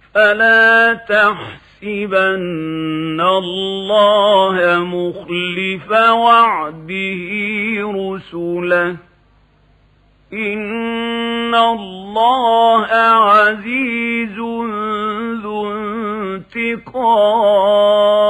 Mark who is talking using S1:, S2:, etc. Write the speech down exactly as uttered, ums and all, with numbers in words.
S1: فلا تحسبن الله مخلف وعده رسله إن الله عزيز ذو انتقام.